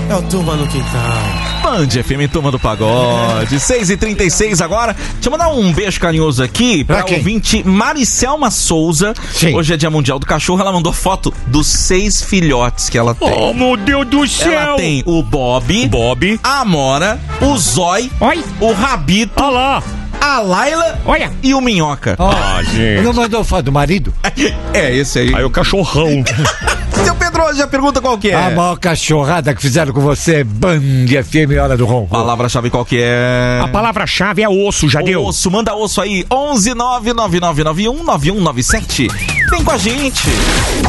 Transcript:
É o Turma no Quintal. Band FM, Turma do Pagode. 6h36 agora. Deixa eu mandar um beijo carinhoso aqui pra ouvinte Maricelma Souza. Sim. Hoje é Dia Mundial do Cachorro. Ela mandou foto dos 6 filhotes que ela tem. Oh, meu Deus do céu! Ela tem o Bob, a Amora, o Zói, o Rabito, a Laila e o Minhoca. Gente. Não mandou foto do marido? É, esse aí. Aí o cachorrão. Seu Pedro, hoje a pergunta qual que é? A maior cachorrada que fizeram com você, Band FM, Hora do Ronco. Palavra-chave qual que é? A palavra-chave é osso, já deu. Osso, manda osso aí. 11 99991 9197. Vem com a gente.